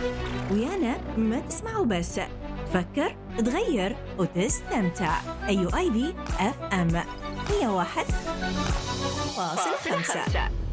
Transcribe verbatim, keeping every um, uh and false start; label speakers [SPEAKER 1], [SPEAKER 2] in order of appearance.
[SPEAKER 1] ويانا ما تسمعوا بس، فكر، تغير وتستمتع. أيو آي دي أف أم مية وواحد فاصلة خمسة.